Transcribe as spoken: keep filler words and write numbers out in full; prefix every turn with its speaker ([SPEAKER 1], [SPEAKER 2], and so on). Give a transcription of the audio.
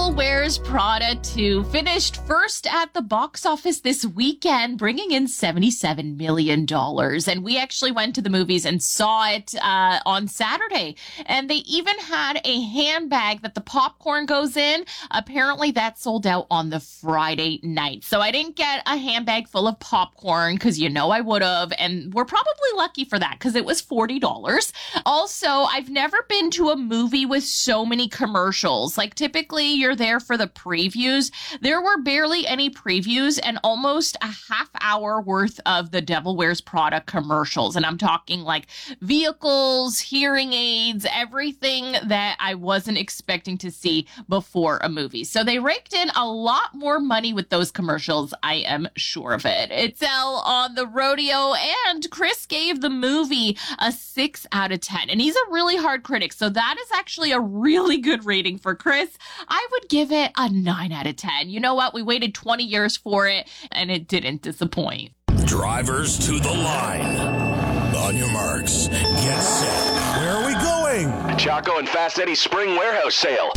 [SPEAKER 1] Devil Wears Prada two finished first at the box office this weekend, bringing in seventy-seven million dollars. And we actually went to the movies and saw it uh, on Saturday. And they even had a handbag that the popcorn goes in. Apparently that sold out on the Friday night. So I didn't get a handbag full of popcorn because you know I would have. And we're probably lucky for that because it was forty dollars. Also, I've never been to a movie with so many commercials. Like typically you're there for the previews. There were barely any previews and almost a half hour worth of the Devil Wears Prada commercials. And I'm talking like vehicles, hearing aids, everything that I wasn't expecting to see before a movie. So they raked in a lot more money with those commercials. I am sure of it. It's L on the rodeo, and Chris gave the movie a six out of ten. And he's a really hard critic. So that is actually a really good rating for Chris. I would give it a nine out of ten. You know what? We waited twenty years for it, and it didn't disappoint.
[SPEAKER 2] Drivers to the line. On your marks, get set. Where are we going?
[SPEAKER 3] Chaco and Fast Eddie's Spring Warehouse Sale.